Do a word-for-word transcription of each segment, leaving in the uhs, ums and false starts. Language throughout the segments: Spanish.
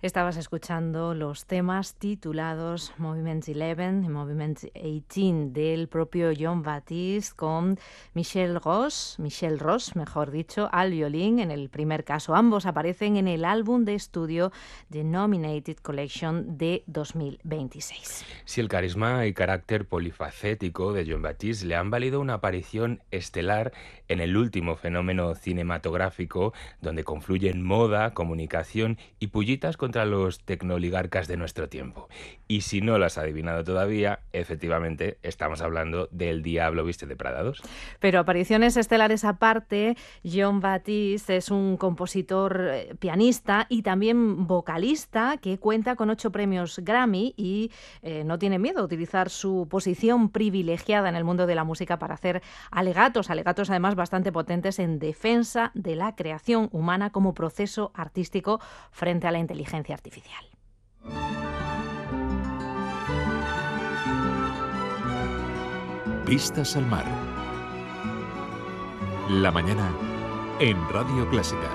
Estabas escuchando los temas titulados Movement once y Movement dieciocho del propio Jean-Baptiste con Michel Ross, Michel Ross, mejor dicho, al violín en el primer caso. Ambos aparecen en el álbum de estudio The Nominated Collection de dos mil veintiséis. Si el carisma y carácter polifacético de Jean-Baptiste le han valido una aparición estelar en el último fenómeno cinematográfico donde confluyen moda, comunicación y pullitas contra los tecnoligarcas de nuestro tiempo. Y si no lo has adivinado todavía, efectivamente estamos hablando del Diablo viste de Prada dos. Pero apariciones estelares aparte, Jean-Baptiste es un compositor, eh, pianista y también vocalista que cuenta con ocho premios Grammy y eh, no tiene miedo a utilizar su posición privilegiada en el mundo de la música para hacer alegatos, alegatos además bastante potentes en defensa de la creación humana como proceso artístico frente a la inteligencia artificial. Vistas al mar. La mañana en Radio Clásica.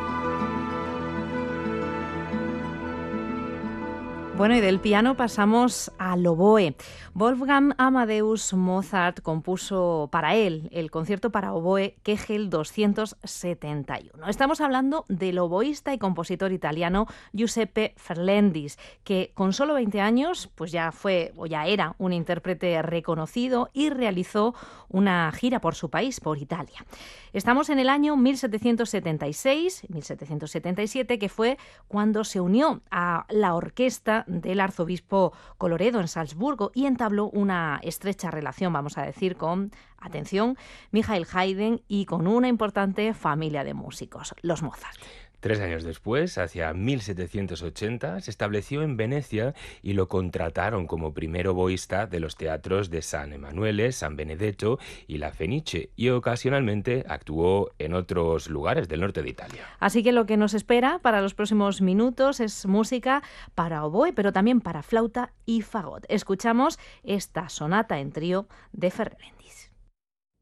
Bueno, y del piano pasamos al oboe. Wolfgang Amadeus Mozart compuso para él el concierto para oboe Kegel doscientos setenta y uno. Estamos hablando del oboísta y compositor italiano Giuseppe Ferlendis, que con solo veinte años pues ya fue o ya era un intérprete reconocido y realizó una gira por su país, por Italia. Estamos en el año mil setecientos setenta y seis, mil setecientos setenta y siete, que fue cuando se unió a la orquesta del arzobispo Colloredo en Salzburgo y entabló una estrecha relación, vamos a decir, con, atención, Michael Haydn y con una importante familia de músicos, los Mozart. Tres años después, hacia mil setecientos ochenta, se estableció en Venecia y lo contrataron como primer oboísta de los teatros de San Emanuele, San Benedetto y La Fenice, y ocasionalmente actuó en otros lugares del norte de Italia. Así que lo que nos espera para los próximos minutos es música para oboe, pero también para flauta y fagot. Escuchamos esta sonata en trío de Ferlendis.